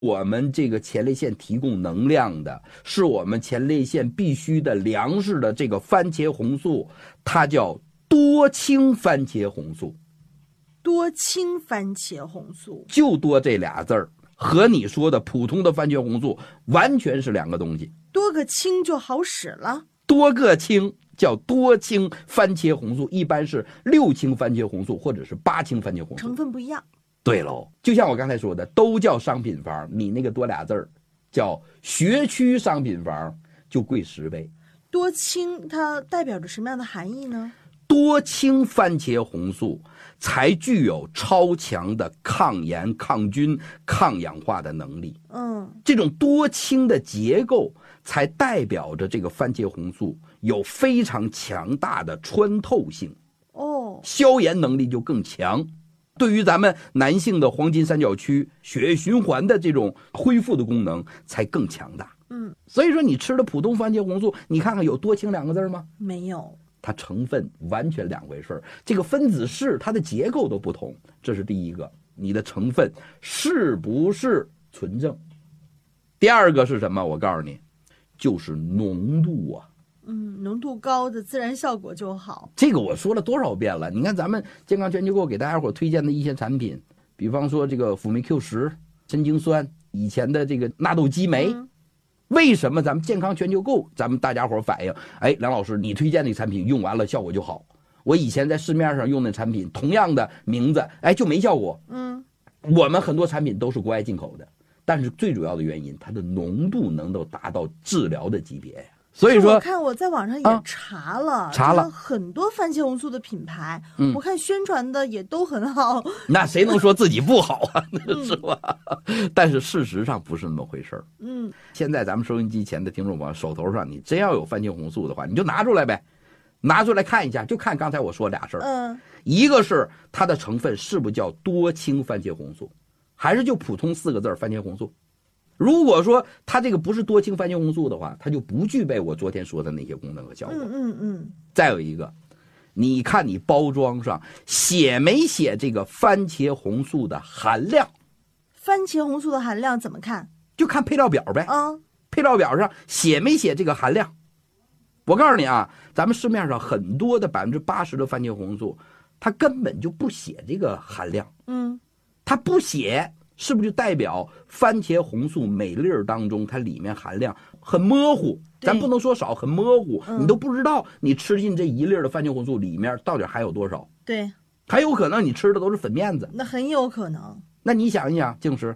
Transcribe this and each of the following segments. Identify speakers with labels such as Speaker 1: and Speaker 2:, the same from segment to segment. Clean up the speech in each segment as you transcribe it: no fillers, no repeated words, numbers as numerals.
Speaker 1: 我们这个前列腺提供能量的，是我们前列腺必须的粮食的这个番茄红素，它叫多氢番茄红素。
Speaker 2: 多氢番茄红素，
Speaker 1: 就多这俩字儿，和你说的普通的番茄红素完全是两个东西。
Speaker 2: 多个氢就好使了。
Speaker 1: 多个氢叫多氢番茄红素，一般是6氢番茄红素或者是8氢番茄红素，
Speaker 2: 成分不一样。
Speaker 1: 对喽，就像我刚才说的，都叫商品房，你那个多俩字儿叫学区商品房，就贵10倍。
Speaker 2: 多氢它代表着什么样的含义呢？
Speaker 1: 多氢番茄红素才具有超强的抗炎、抗菌、抗氧化的能力。这种多氢的结构才代表着这个番茄红素有非常强大的穿透性，消炎能力就更强。对于咱们男性的黄金三角区血液循环的这种恢复的功能才更强大。所以说你吃的普通番茄红素，你看看有多氢2个字吗？
Speaker 2: 没有。
Speaker 1: 它成分完全两回事，这个分子式它的结构都不同，这是第一个，你的成分是不是纯正。第二个是什么？我告诉你，就是浓度啊。
Speaker 2: 浓度高的自然效果就好。
Speaker 1: 这个我说了多少遍了，你看咱们健康全球购给大家伙推荐的一些产品，比方说这个辅酶 Q10、神经酸，以前的这个纳豆激酶，为什么咱们健康全球购咱们大家伙反映，哎，梁老师你推荐的产品用完了效果就好，我以前在市面上用的产品同样的名字，哎，就没效果。我们很多产品都是国外进口的，但是最主要的原因，它的浓度能够达到治疗的级别呀。所以说，
Speaker 2: 我看我在网上也查了很多番茄红素的品牌，我看宣传的也都很好。
Speaker 1: 那谁能说自己不好啊？是吧？但是事实上不是那么回事儿。现在咱们收音机前的听众朋友手头上，你真要有番茄红素的话，你就拿出来呗，拿出来看一下，就看刚才我说俩事儿。一个是它的成分是不是叫多氢番茄红素，还是就普通4个字番茄红素。如果说它这个不是多氢番茄红素的话，它就不具备我昨天说的那些功能和效果。再有一个，你看你包装上写没写这个番茄红素的含量？
Speaker 2: 番茄红素的含量怎么看？
Speaker 1: 就看配料表呗。配料表上写没写这个含量？我告诉你啊，咱们市面上很多的80%的番茄红素，它根本就不写这个含量。它不写。是不是就代表番茄红素每粒当中它里面含量很模糊？咱不能说少，很模糊，你都不知道你吃进这1粒的番茄红素里面到底含有多少。
Speaker 2: 对，
Speaker 1: 还有可能你吃的都是粉面子。
Speaker 2: 那很有可能。
Speaker 1: 那你想一想，净是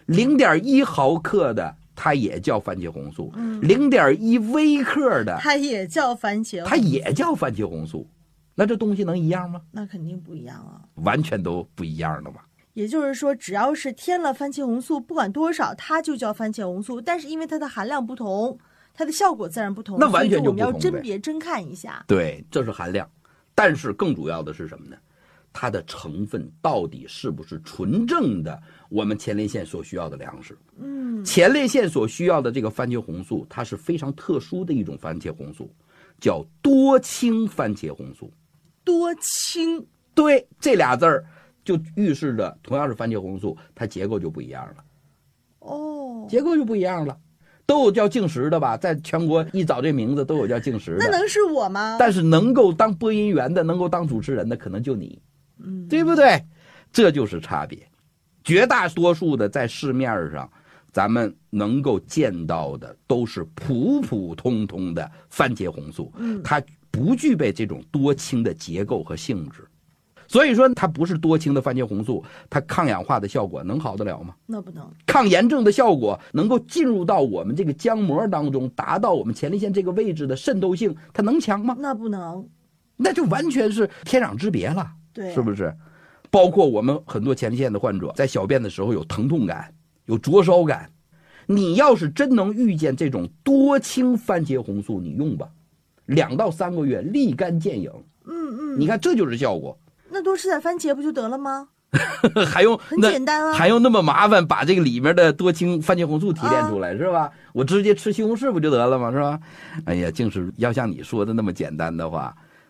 Speaker 1: 0.1毫克的，它也叫番茄红素；0.1微克的，
Speaker 2: 它也叫番茄红素，
Speaker 1: 它也叫番茄红素。那这东西能一样吗？
Speaker 2: 那肯定不一样啊，
Speaker 1: 完全都不一样的嘛。
Speaker 2: 也就是说，只要是添了番茄红素，不管多少，它就叫番茄红素。但是因为它的含量不同，它的效果自然不同。
Speaker 1: 那完全就不同。
Speaker 2: 所以我们要甄别真看一下。
Speaker 1: 对，这是含量。但是更主要的是什么呢？它的成分到底是不是纯正的我们前列腺所需要的粮食？前列腺所需要的这个番茄红素，它是非常特殊的一种番茄红素，叫多氢番茄红素。
Speaker 2: 多氢，
Speaker 1: 对，这俩字儿。就预示着同样是番茄红素，它结构就不一样了。结构就不一样了。都有叫净食的吧，在全国一找这名字都有叫净食的。
Speaker 2: 那能是我吗？
Speaker 1: 但是能够当播音员的，能够当主持人的，可能就你，对不对？这就是差别。绝大多数的在市面上，咱们能够见到的都是普普通通的番茄红素，它不具备这种多氢的结构和性质。所以说它不是多氢的番茄红素，它抗氧化的效果能好得了吗？
Speaker 2: 那不能。
Speaker 1: 抗炎症的效果能够进入到我们这个浆膜当中，达到我们前列腺这个位置的渗透性，它能强吗？
Speaker 2: 那不能。
Speaker 1: 那就完全是天壤之别了。
Speaker 2: 对，
Speaker 1: 是不是？包括我们很多前列腺的患者在小便的时候有疼痛感，有灼烧感，你要是真能遇见这种多氢番茄红素，你用吧，2到3个月立竿见影。你看这就是效果。
Speaker 2: 那多吃点番茄不就得了吗？
Speaker 1: 还用
Speaker 2: 很简单啊，
Speaker 1: 还用那么麻烦把这个里面的多氢番茄红素提炼出来，是吧？我直接吃西红柿不就得了吗？是吧？哎呀，净是要像你说的那么简单的话，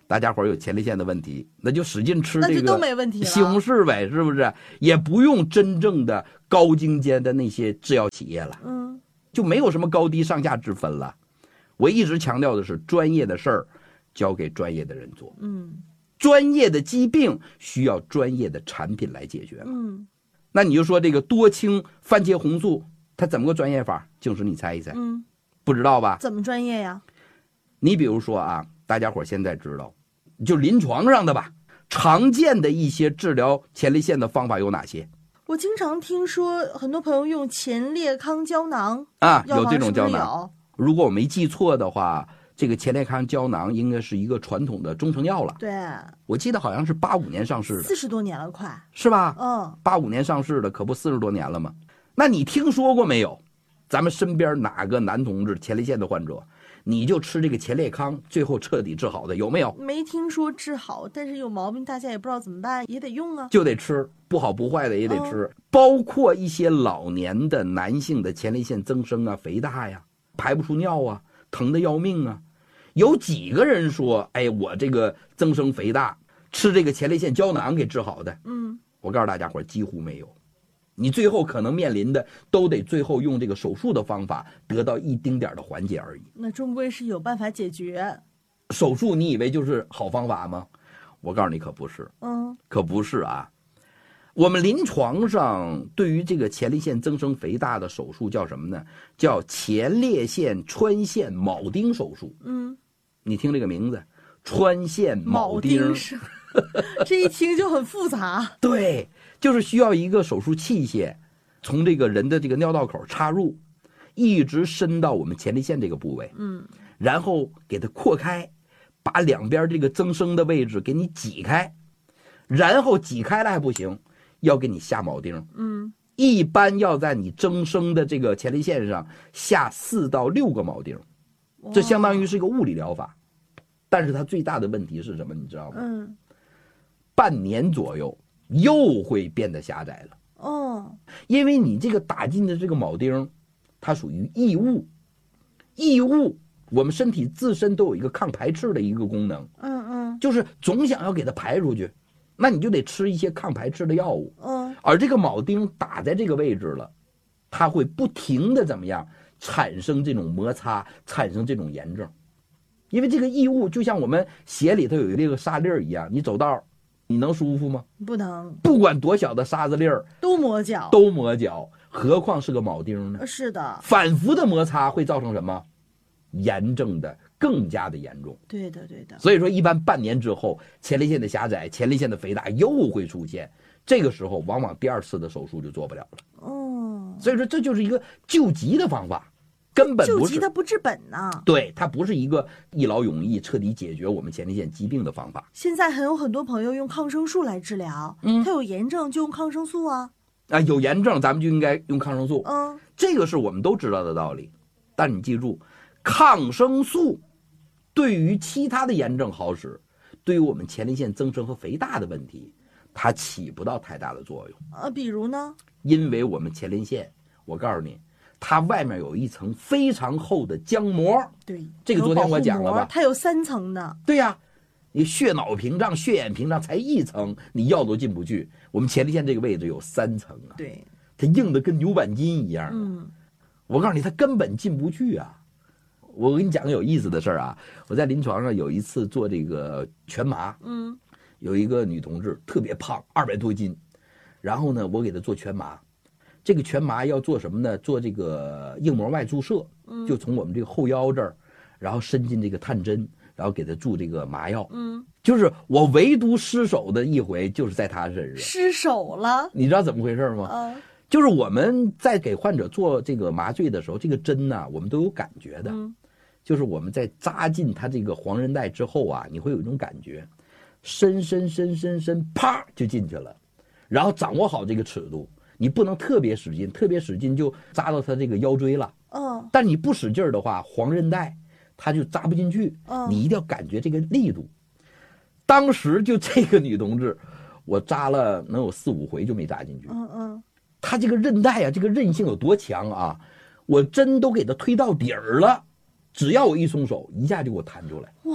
Speaker 1: 大家伙有前列腺的问题，那就使劲吃
Speaker 2: 那就
Speaker 1: 这个
Speaker 2: 都没问题了
Speaker 1: 西红柿呗，是不是？也不用真正的高精尖的那些制药企业了，就没有什么高低上下之分了。我一直强调的是，专业的事儿交给专业的人做，专业的疾病需要专业的产品来解决。那你就说这个多氢番茄红素，它怎么个专业法？净是你猜一猜，不知道吧？
Speaker 2: 怎么专业呀？
Speaker 1: 你比如说啊，大家伙现在知道，就临床上的吧，常见的一些治疗前列腺的方法有哪些？
Speaker 2: 我经常听说很多朋友用前列康胶囊
Speaker 1: 啊，
Speaker 2: 药房
Speaker 1: 有这种胶
Speaker 2: 是不是
Speaker 1: 囊。
Speaker 2: 有？
Speaker 1: 如果我没记错的话，这个前列康胶囊应该是一个传统的中成药了。
Speaker 2: 对，
Speaker 1: 我记得好像是85年上市的，
Speaker 2: 40多年了，快。
Speaker 1: 是吧？85年上市的，可不40多年了吗？那你听说过没有？咱们身边哪个男同志前列腺的患者，你就吃这个前列康，最后彻底治好的有没有？
Speaker 2: 没听说治好，但是有毛病大家也不知道怎么办，也得用啊。
Speaker 1: 就得吃，不好不坏的也得吃。包括一些老年的男性的前列腺增生啊、肥大呀、排不出尿啊、疼得要命啊，有几个人说，哎，我这个增生肥大吃这个前列腺胶囊给治好的？我告诉大家伙，几乎没有。你最后可能面临的都得最后用这个手术的方法得到一丁点的缓解而已。
Speaker 2: 那终归是有办法解决。
Speaker 1: 手术你以为就是好方法吗？我告诉你可不是，可不是啊。我们临床上对于这个前列腺增生肥大的手术叫什么呢？叫前列腺穿线铆钉手术。你听这个名字，穿线铆钉
Speaker 2: 是这一听就很复杂。
Speaker 1: 对，就是需要一个手术器械从这个人的这个尿道口插入，一直伸到我们前列腺这个部位，然后给它扩开，把两边这个增生的位置给你挤开，然后挤开了还不行，要给你下铆钉。一般要在你增生的这个前列腺上下4到6个铆钉，这相当于是一个物理疗法。但是它最大的问题是什么？你知道吗？半年左右又会变得狭窄了。因为你这个打进的这个铆钉，它属于异物，异物我们身体自身都有一个抗排斥的一个功能，就是总想要给它排出去，那你就得吃一些抗排斥的药物。而这个铆钉打在这个位置了，它会不停的怎么样产生这种摩擦，产生这种炎症。因为这个异物就像我们鞋里头有这个沙粒儿一样，你走道你能舒服吗？
Speaker 2: 不能，
Speaker 1: 不管多小的沙子粒儿
Speaker 2: 都磨脚，
Speaker 1: 都磨脚，何况是个铆钉呢？
Speaker 2: 是的，
Speaker 1: 反复的摩擦会造成什么？炎症的更加的严重。
Speaker 2: 对的，对的。
Speaker 1: 所以说，一般半年之后，前列腺的狭窄、前列腺的肥大又会出现，这个时候往往第2次的手术就做不了了。所以说这就是一个救急的方法。根本不是
Speaker 2: 救急它不治本呐。
Speaker 1: 对，它不是一个一劳永逸、彻底解决我们前列腺疾病的方法。
Speaker 2: 现在还有很多朋友用抗生素来治疗，他有炎症就用抗生素啊。
Speaker 1: 有炎症咱们就应该用抗生素，这个是我们都知道的道理。但你记住，抗生素对于其他的炎症好使，对于我们前列腺增生和肥大的问题，它起不到太大的作用。
Speaker 2: 比如呢？
Speaker 1: 因为我们前列腺，我告诉你，它外面有一层非常厚的浆膜。
Speaker 2: 对，
Speaker 1: 这个昨天我讲了吧？
Speaker 2: 它有3层的。
Speaker 1: 对呀，你血脑屏障、血眼屏障才1层，你药都进不去。我们前列腺这个位置有3层啊。
Speaker 2: 对，
Speaker 1: 它硬的跟牛板筋一样。我告诉你，它根本进不去啊。我跟你讲个有意思的事儿啊，我在临床上有一次做这个全麻，有一个女同志特别胖，200多斤，然后呢，我给她做全麻。这个全麻要做什么呢？做这个硬膜外注射，就从我们这个后腰这儿，然后伸进这个探针，然后给她注这个麻药。就是我唯独失手的一回，就是在她身上
Speaker 2: 失手了。
Speaker 1: 你知道怎么回事吗？就是我们在给患者做这个麻醉的时候，这个针呢，我们都有感觉的。就是我们在扎进它这个黄韧带之后啊，你会有一种感觉，伸，啪就进去了。然后掌握好这个尺度，你不能特别使劲，特别使劲就扎到它这个腰椎了。但你不使劲的话，黄韧带它就扎不进去。你一定要感觉这个力度。当时就这个女同志，我扎了能有4、5回就没扎进去。她这个韧带啊，这个韧性有多强啊！我针都给她推到底儿了。只要我一松手，一下就给我弹出来。
Speaker 2: 哇！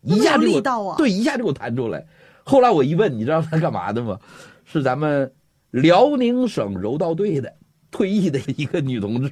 Speaker 1: 一下就
Speaker 2: 力道啊，
Speaker 1: 对，一下就给我弹出来。后来我一问，你知道他干嘛的吗？是咱们辽宁省柔道队的退役的一个女同志。